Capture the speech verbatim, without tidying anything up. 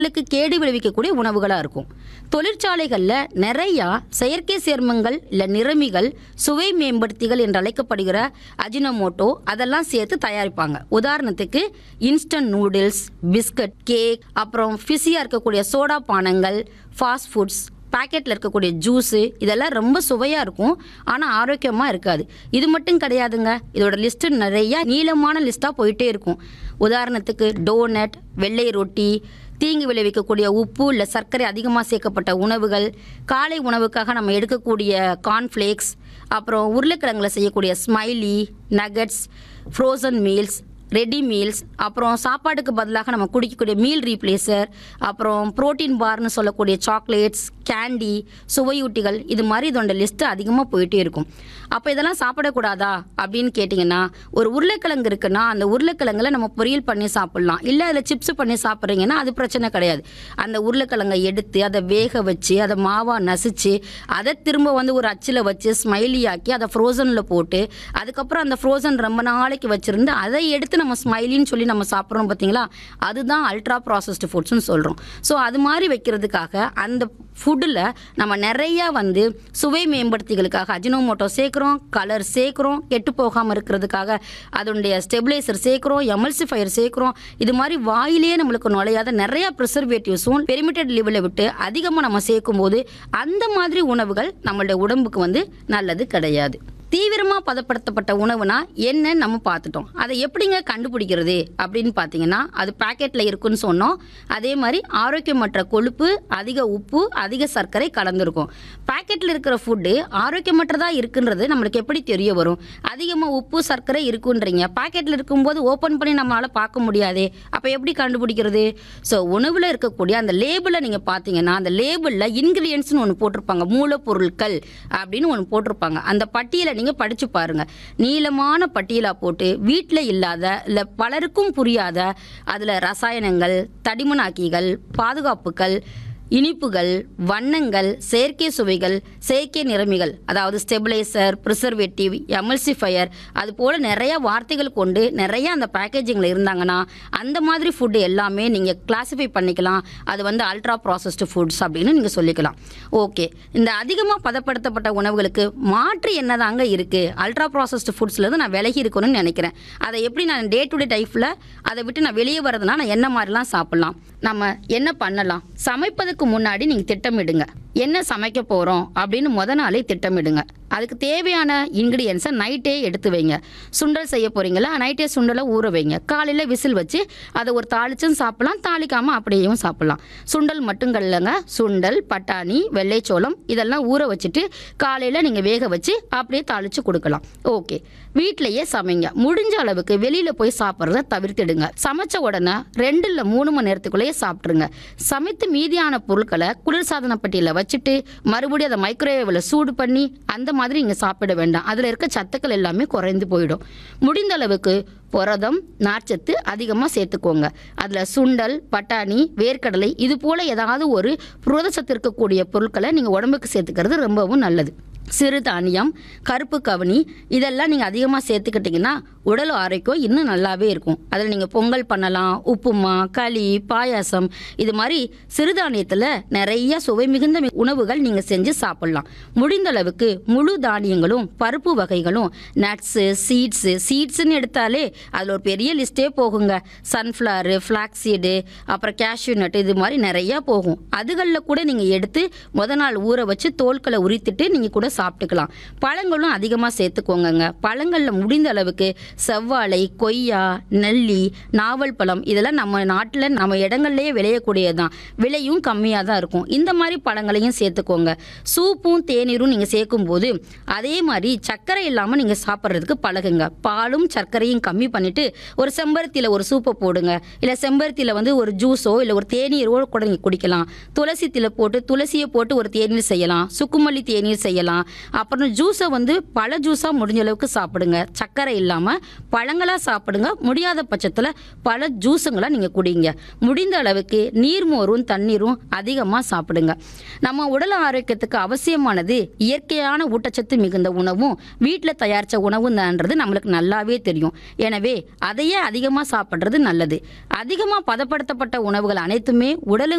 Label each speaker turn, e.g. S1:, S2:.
S1: உடலுக்கு கேடு விளைவிக்கக்கூடிய உணவுகளாக இருக்கும். தொழிற்சாலைகளில் நிறையா செயற்கை சேர்மங்கள் இல்லை நிறமிகள், சுவை மேம்படுத்திகள் என்று அழைக்கப்படுகிற அஜினோமோட்டோ அதெல்லாம் சேர்த்து தயாரிப்பாங்க. உதாரணத்துக்கு இன்ஸ்டன்ட் நூடுல்ஸ், பிஸ்கட், கேக், அப்புறம் ஃபிஸியாக இருக்கக்கூடிய சோடா பானங்கள், ஃபாஸ்ட் ஃபுட்ஸ், பேக்கெட்டில் இருக்கக்கூடிய ஜூஸு இதெல்லாம் ரொம்ப சுவையாக இருக்கும், ஆனால் ஆரோக்கியமாக இருக்காது. இது மட்டும் கிடையாதுங்க, இதோட லிஸ்ட்டு நிறையா நீளமான லிஸ்ட்டாக போயிட்டே இருக்கும். உதாரணத்துக்கு டோனட், வெள்ளை ரொட்டி, தீங்கு விளைவிக்கக்கூடிய உப்பு இல்லை சர்க்கரை அதிகமாக சேர்க்கப்பட்ட உணவுகள், காலை உணவுக்காக நம்ம எடுக்கக்கூடிய கார்ன்ஃப்ளேக்ஸ், அப்புறம் உருளைக்கிழங்குல செய்யக்கூடிய smiley, nuggets, frozen meals, ready meals, அப்புறம் சாப்பாடுக்கு பதிலாக நம்ம குடிக்கக்கூடிய மீல் ரீப்ளேசர், அப்புறம் புரோட்டீன் பார்னு சொல்லக்கூடிய சாக்லேட்ஸ், கேண்டி, சுவையூட்டிகள், இது மாதிரி இதோட லிஸ்ட்டு அதிகமாக போயிட்டே இருக்கும். அப்போ இதெல்லாம் சாப்பிடக்கூடாதா அப்படின்னு கேட்டிங்கன்னா, ஒரு உருளைக்கிழங்கு இருக்குன்னா அந்த உருளைக்கிழங்குல நம்ம பொரியல் பண்ணி சாப்பிட்லாம், இல்லை அதில் சிப்ஸ் பண்ணி சாப்பிட்றீங்கன்னா அது பிரச்சனை கிடையாது. அந்த உருளைக்கிழங்கை எடுத்து அதை வேக வச்சு அதை மாவாக நசிச்சு அதை திரும்ப வந்து ஒரு அச்சில் வச்சு ஸ்மைலி ஆக்கி அதை ஃப்ரோசனில் போட்டு அதுக்கப்புறம் அந்த ஃப்ரோசன் ரொம்ப நாளைக்கு வச்சுருந்து அதை எடுத்து நம்ம ஸ்மைலின்னு சொல்லி நம்ம சாப்பிட்றோம் பார்த்தீங்களா, அதுதான் அல்ட்ரா ப்ராசஸ்டு ஃபுட்ஸ்னு சொல்கிறோம். ஸோ அது மாதிரி வைக்கிறதுக்காக அந்த ஃபுட்டில் நம்ம நிறையா வந்து சுவை மேம்படுத்திகளுக்காக அஜினோமோட்டோ சேர்க்குறோம், கலர் சேர்க்குறோம், கெட்டு போகாமல் இருக்கிறதுக்காக அதனுடைய ஸ்டெபிலைசர் சேர்க்குறோம், எமல்சிஃபயர் சேர்க்குறோம். இது மாதிரி வாயிலே நம்மளுக்கு நுழையாத நிறையா ப்ரிசர்வேட்டிவ்ஸும் பெரிமிட்டட் லெவலில் விட்டு அதிகமாக நம்ம சேர்க்கும் போது அந்த மாதிரி உணவுகள் நம்மளுடைய உடம்புக்கு வந்து நல்லது கிடையாது. தீவிரமாக பதப்படுத்தப்பட்ட உணவுனா என்ன நம்ம பார்த்துட்டோம். அதை எப்படிங்க கண்டுபிடிக்கிறது அப்படின்னு பார்த்தீங்கன்னா, அது பேக்கெட்டில் இருக்குன்னு சொன்னோம். அதே மாதிரி ஆரோக்கியமற்ற கொழுப்பு, அதிக உப்பு, அதிக சர்க்கரை கலந்துருக்கும். பேக்கெட்டில் இருக்கிற ஃபுட்டு ஆரோக்கியமற்றதாக இருக்குன்றது நம்மளுக்கு எப்படி தெரிய வரும்? அதிகமாக உப்பு சர்க்கரை இருக்குன்றீங்க, பேக்கெட்டில் இருக்கும்போது ஓப்பன் பண்ணி நம்மளால் பார்க்க முடியாதே, அப்போ எப்படி கண்டுபிடிக்கிறது? ஸோ உணவில் இருக்கக்கூடிய அந்த லேபிளை நீங்கள் பார்த்தீங்கன்னா, அந்த லேபிளில் இன்க்ரீடியன்ட்ஸ்னு ஒன்று போட்டிருப்பாங்க, மூலப்பொருட்கள் அப்படின்னு ஒன்று போட்டிருப்பாங்க. அந்த பட்டியலை நீங்கள் படித்து பாருங்கள். நீளமான பட்டியலாக போட்டு வீட்டில் இல்லாத இல்லை பலருக்கும் புரியாத அதில் ரசாயனங்கள், தடிமனாக்கிகள், பாதுகாப்புகள், இனிப்புகள், வண்ணங்கள், செயற்கை சுவைகள், செயற்கை நிறமிகள், அதாவது ஸ்டெபிலைசர், ப்ரிசர்வேட்டிவ், எமல்சிஃபயர், அது போல் நிறையா வார்த்தைகள் கொண்டு நிறையா அந்த பேக்கேஜிங்கில் இருந்தாங்கன்னா அந்த மாதிரி ஃபுட்டு எல்லாமே நீங்கள் கிளாஸிஃபை பண்ணிக்கலாம். அது வந்து அல்ட்ரா ப்ராசஸ்டு ஃபுட்ஸ் அப்படின்னு நீங்கள் சொல்லிக்கலாம். ஓகே, இந்த அதிகமாக பதப்படுத்தப்பட்ட உணவுகளுக்கு மாற்று என்னதாங்க இருக்குது? அல்ட்ரா ப்ராசஸ்டு ஃபுட்ஸ்லேருந்து நான் விலகி இருக்கணும்னு நினைக்கிறேன். அதை எப்படி நான் டே டு டே லைஃப்பில் அதை விட்டு நான் வெளியே வரதுனா நான் என்ன மாதிரிலாம் சாப்பிட்லாம், நம்ம என்ன பண்ணலாம்? சமைப்பதுக்கு முன்னாடி நீங்கள் திட்டமிடுங்க. என்ன சமைக்க போகிறோம் அப்படின்னு முத நாளே திட்டமிடுங்க. அதுக்கு தேவையான இன்க்ரீடியன்ஸை நைட்டே எடுத்து வைங்க. சுண்டல் செய்ய போகிறீங்களா, நைட்டே சுண்டலை ஊற வைங்க. காலையில் விசில் வச்சு அதை ஒரு தாளிச்சும் சாப்பிட்லாம், தாளிக்காமல் அப்படியேவும் சாப்பிட்லாம். சுண்டல் மட்டும் இல்லைங்க, சுண்டல், பட்டாணி, வெள்ளைச்சோளம் இதெல்லாம் ஊற வச்சுட்டு காலையில் நீங்கள் வேக வச்சு அப்படியே தாளித்து கொடுக்கலாம். ஓகே, வீட்டிலையே சமைங்க. முடிஞ்ச அளவுக்கு வெளியில் போய் சாப்பிட்றத தவிர்த்திடுங்க. சமைச்ச உடனே ரெண்டு இல்லை மூணு மணி நேரத்துக்குள்ளேயே சாப்பிட்ருங்க. சமைத்து மீதியான பொருட்களை குளிர்சாதன பெட்டியில் வச்சுட்டு மறுபடியும் அதை மைக்ரோவேவில் சூடு பண்ணி அந்த மாதிரி நீங்கள் சாப்பிட வேண்டாம். அதில் இருக்க சத்துக்கள் எல்லாமே குறைந்து போயிடும். முடிந்த அளவுக்கு புரதம், நார்ச்சத்து அதிகமாக சேர்த்துக்கோங்க. அதில் சுண்டல், பட்டாணி, வேர்க்கடலை இது போல் ஏதாவது ஒரு புரதச்சத்து இருக்கக்கூடிய பொருட்களை நீங்கள் உடம்புக்கு சேர்த்துக்கிறது ரொம்பவும் நல்லது. சிறுதானியம், கருப்பு கவனி இதெல்லாம் நீங்கள் அதிகமாக சேர்த்துக்கிட்டிங்கன்னா உடல் ஆரோக்கியம் இன்னும் நல்லாவே இருக்கும். அதில் நீங்கள் பொங்கல் பண்ணலாம், உப்புமா, களி, பாயாசம், இது மாதிரி சிறுதானியத்தில் நிறைய சுவை மிகுந்த உணவுகள் நீங்கள் செஞ்சு சாப்பிட்லாம். முடிந்த அளவுக்கு முழு தானியங்களும் பருப்பு வகைகளும், நட்ஸு, சீட்ஸு, சீட்ஸுன்னு எடுத்தாலே அதில் ஒரு பெரிய லிஸ்ட்டே போகுங்க. சன்ஃப்ளவரு, ஃப்ளாக்ஸீடு, அப்புறம் கேஷ்யூ நட்டு, இது மாதிரி நிறையா போகும். அதுகளில் கூட நீங்கள் எடுத்து முத நாள் ஊற வச்சு தோல்களை உரித்துட்டு நீங்கள் கூட சாப்பிட்டுக்கலாம். பழங்களும் அதிகமாக சேர்த்துக்கோங்க. பழங்களில் முடிந்த அளவுக்கு செவ்வாழை, கொய்யா, நெல்லி, நாவல் பழம் இதெல்லாம் நம்ம நாட்டில் நம்ம இடங்கள்லேயே விளையக்கூடியது தான், விலையும் கம்மியாக தான் இருக்கும். இந்த மாதிரி பழங்களையும் சேர்த்துக்கோங்க. சூப்பும் தேநீரும் நீங்கள் சேர்க்கும்போது அதே மாதிரி சர்க்கரை இல்லாமல் நீங்கள் சாப்பிட்றதுக்கு பழகுங்க. பாலும் சர்க்கரையும் கம்மி பண்ணிவிட்டு ஒரு செம்பருத்தியில் ஒரு சூப்பை போடுங்க. இல்லை செம்பருத்தியில் வந்து ஒரு ஜூஸோ இல்லை ஒரு தேநீரோ கூட நீங்கள் குடிக்கலாம். துளசி தில போட்டு துளசியை போட்டு ஒரு தேநீர் செய்யலாம், சுக்குமல்லி தேநீர் செய்யலாம். அப்புறம் ஜூஸை வந்து பழ ஜூஸாக முடிஞ்ச அளவுக்கு சாப்பிடுங்க, சர்க்கரை இல்லாமல். பழங்களாக சாப்பிடுங்க. முடியாத பட்சத்தில் பல ஜூஸுங்களை நீங்கள் குடிங்க. முடிந்த அளவுக்கு நீர்மோரும் தண்ணீரும் அதிகமாக சாப்பிடுங்க. நம்ம உடல் ஆரோக்கியத்துக்கு அவசியமானது இயற்கையான ஊட்டச்சத்து மிகுந்த உணவும் வீட்டில் தயாரித்த உணவும் தான்றது நம்மளுக்கு நல்லாவே தெரியும். எனவே அதையே அதிகமாக சாப்பிட்றது நல்லது. அதிகமாக பதப்படுத்தப்பட்ட உணவுகள் அனைத்துமே உடலுக்கு